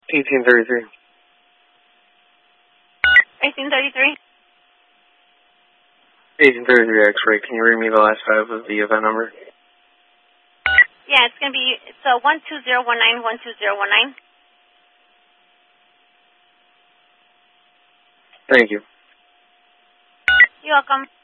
1833. 1833. 1833 X-ray. Can you read me the last 5 of the event number? Yeah, it's going to be, it's 12019, 12019. Thank you. You're welcome.